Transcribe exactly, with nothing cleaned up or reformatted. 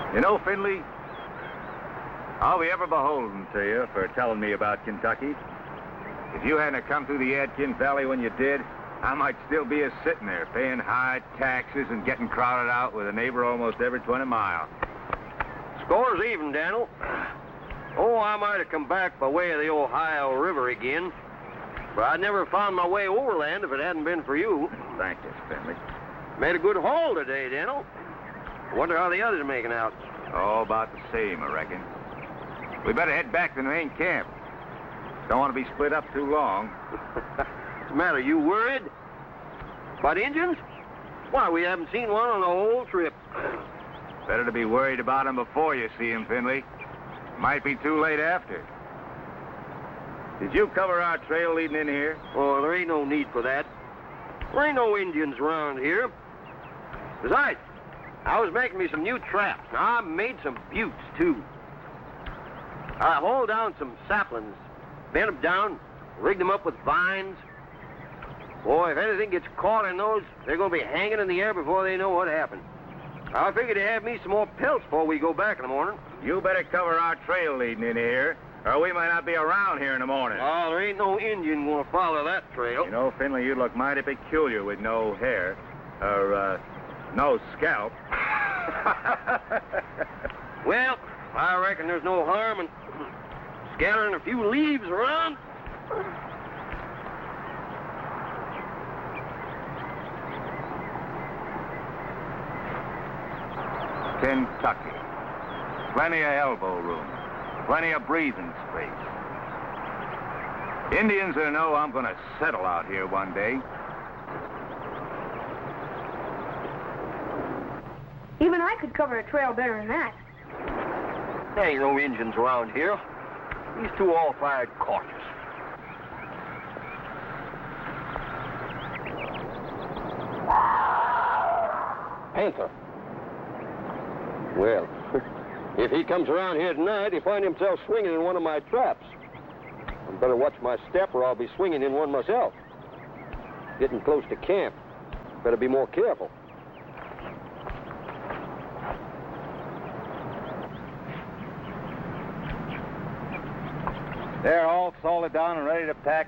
You know, Finley, I'll be ever beholden to you for telling me about Kentucky. If you hadn't come through the Yadkin Valley when you did, I might still be a sitting there paying high taxes and getting crowded out with a neighbor almost every twenty miles. Score's even, Daniel. Oh, I might have come back by way of the Ohio River again, but I'd never found my way overland if it hadn't been for you. Thank you, Finley. Made a good haul today, Daniel. Wonder how the others are making out. Oh, about the same, I reckon. We better head back to the main camp. Don't want to be split up too long. What's the matter, you worried? About Indians? Why, we haven't seen one on the whole trip. Better to be worried about them before you see them, Finley. Might be too late after. Did you cover our trail leading in here? Oh, there ain't no need for that. There ain't no Indians around here. Besides, I was making me some new traps. Now, I made some buttes, too. I hauled down some saplings, bent them down, rigged them up with vines. Boy, if anything gets caught in those, they're going to be hanging in the air before they know what happened. I figured to have me some more pelts before we go back in the morning. You better cover our trail leading in here, or we might not be around here in the morning. Oh, there ain't no Indian going to follow that trail. You know, Finley, you look mighty peculiar with no hair, or, uh, no scalp. Well, I reckon there's no harm in scattering a few leaves around. Kentucky. Plenty of elbow room. Plenty of breathing space. Indians will know I'm going to settle out here one day. Even I could cover a trail better than that. There ain't no Indians around here. These two all fired cautious. Panther. Well, if he comes around here tonight, he'll find himself swinging in one of my traps. I better watch my step or I'll be swinging in one myself. Getting close to camp. Better be more careful. They're all salted down and ready to pack